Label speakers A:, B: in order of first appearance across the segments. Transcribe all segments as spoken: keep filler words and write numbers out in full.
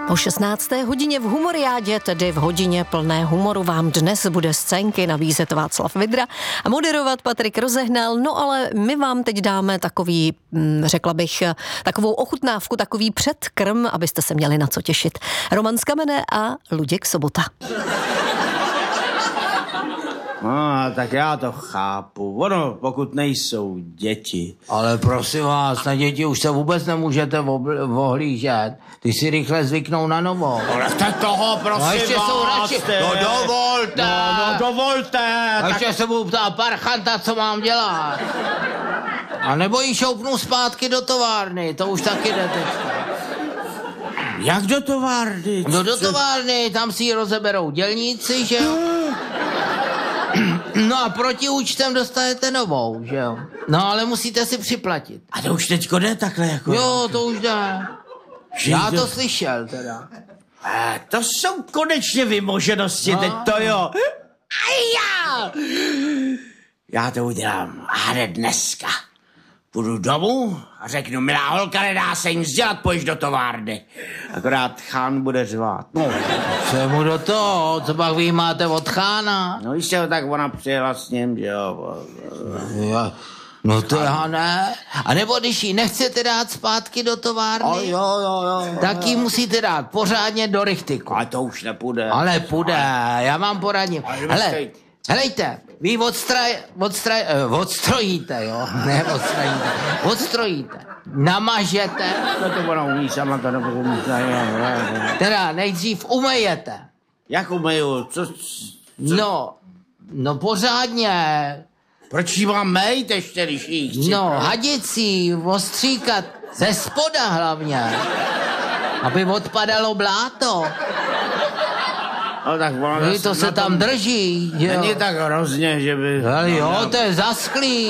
A: O šestnácté hodině v Humoriádě, tedy v hodině plné humoru, vám dnes bude scénky nabízet Václav Vidra a moderovat Patrik Rozehnal. No ale my vám teď dáme takový, řekla bych, takovou ochutnávku, takový předkrm, abyste se měli na co těšit. Roman z Kamene a Luděk Sobota.
B: No, tak já to chápu. Ono, pokud nejsou děti.
C: Ale prosím vás, na děti už se vůbec nemůžete obl- ohlížet. Ty si rychle zvyknou na novo.
B: Nechte toho, prosím
C: No ještě
B: vás.
C: jsou radši. No dovolte.
B: No, no dovolte.
C: A ještě tak... se budu ptát parchanta, co mám dělat. A nebo jí šoupnu zpátky do továrny, to už taky jde teďka.
B: Jak do továrny?
C: No do továrny, tam si ji rozeberou dělníci, že jo? No a proti účtem dostanete novou, že jo? No ale musíte si připlatit.
B: A to už teďko jde takhle jako...
C: Jo, to už jde.
B: Že
C: Já
B: to...
C: to slyšel teda.
B: A to jsou konečně vymoženosti, no. Teď to jo. A já! Já to udělám hned dneska. Půjdu domů a řeknu, milá holka, nedá se jim vzdělat, pojď do továrny. Akorát chán bude řvát. No.
C: Co mu do toho? Co pak vy máte od chána?
B: No jistě, tak ona přijela s ním, že jo.
C: Jo. No to já ne. A nebo když ji nechcete dát zpátky do továrny,
B: O, jo, jo, jo,
C: tak ji musíte dát pořádně do rychtyku.
B: Ale to už nepůjde.
C: Ale půjde, já vám poradím. Hele, helejte, vy odstraj, odstraj, eh, odstrojíte, jo? Ne odstrojíte, odstrojíte, namažete.
B: No to ona umí sama, to nebudu mít.
C: Teda nejdřív umejete.
B: Jak umyju? Co, co?
C: No, no pořádně.
B: Proč jí mám mejt ještě, když jí chci?
C: No, hadicí, ostříkat, ze spoda hlavně. Aby odpadalo bláto.
B: No tak ona...
C: Vy to se tam drží, jo?
B: Není tak hrozně, že by...
C: Ale jo, to je zasklý.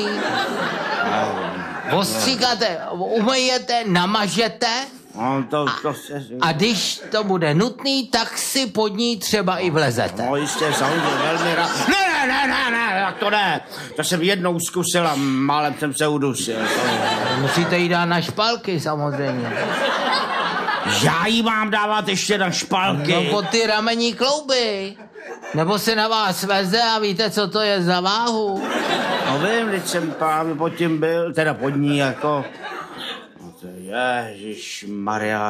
C: Ostříkáte, umejete, namažete.
B: No, to, to se...
C: A když to bude nutný, tak si pod ní třeba i vlezete.
B: No jistě, samozřejmě, velmi rád. Ne, ne, ne, ne, tak to ne. To jsem jednou zkusil a málem jsem se udusil.
C: Musíte jí dát na špalky samozřejmě.
B: Já jí mám dávat ještě na špalky.
C: No pod ty ramení klouby. Nebo se na vás veze a víte, co to je za váhu.
B: No vím, když jsem právě pod tím byl, teda pod ní jako... No to ježišmarja,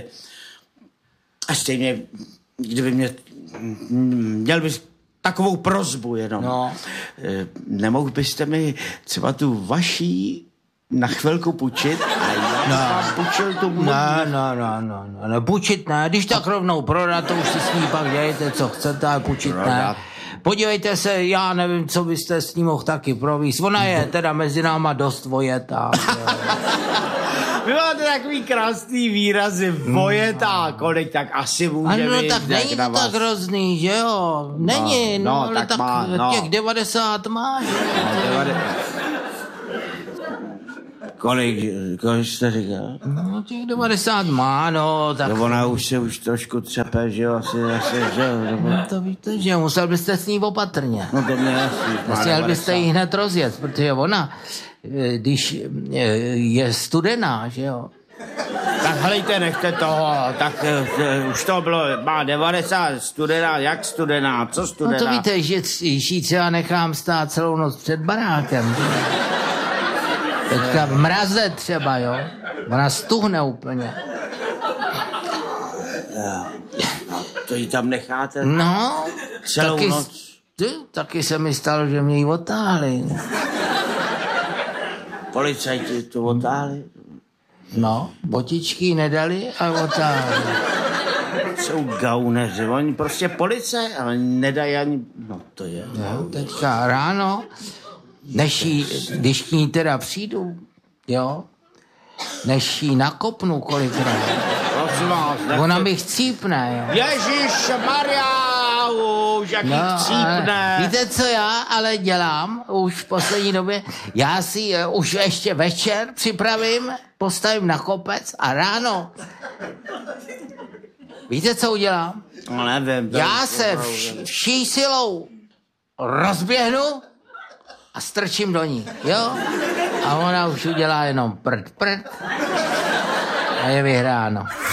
B: a stejně, kdyby mě... Měl bys takovou prosbu jenom.
C: No.
B: Nemohl byste mi třeba tu vaší na chvilku půjčit a já
C: No.
B: vám půjčil tu můj.
C: Ne, ne, ne, ne, ne, půjčit ne, když tak rovnou prodat, to už si s ní pak dějete, co chcete, ale půjčit ne.
B: Prodat.
C: Podívejte se, já nevím, co byste s ní mohl taky províst. Ona je teda mezi náma dost vojetá.
B: Vy máte takový krásný výrazy, vojetá, kolik, tak asi může
C: Ano,
B: být.
C: tak není to
B: na vás.
C: tak hrozný, že jo? Není, no,
B: no,
C: no ale
B: tak
C: tak,
B: má, no.
C: těch devadesát má, že jo?
B: Kolik, kolik jste říkal?
C: No, těch devadesát má, no, tak...
B: No ona už se už trošku třepe, že jo, asi, asi, že jo.
C: No, to víte, že musel byste s ní opatrně.
B: No to mě asi.
C: Musel byste jí hned rozjet, protože ona, eh, když eh, je studená, že jo?
B: Tak helejte, nechte toho, tak uh, už to bylo, má devadesát, studená, jak studená, co
C: No
B: studená?
C: to víte, že jí třeba nechám stát celou noc před barákem. Teďka v mraze třeba, jo? Ona stuhne úplně.
B: To jí tam necháte
C: No,
B: celou
C: taky,
B: noc?
C: ty, taky se mi stalo, že mě ji otáhli.
B: Policajti to otáhli?
C: No, botičky jí nedali a otáhli.
B: Jsou gauneři, oni prostě police, ale nedají ani, no to je.
C: Jo, teďka ráno, než jí, když k ní teda přijdu, jo, než jí nakopnu kolikrát,
B: Prosím vás,
C: ona mi chcípne, jo.
B: Ježíš Maria, už jak jí
C: ale
B: chcípne.
C: víte, co já ale dělám už v poslední době? Já si uh, už ještě večer připravím, postavím na kopec a ráno. Víte, co udělám?
B: No nevím. to
C: Já
B: je-
C: se vš- vší silou rozběhnu a strčím do ní, jo? A ona už udělá jenom prd, prd a je vyhráno.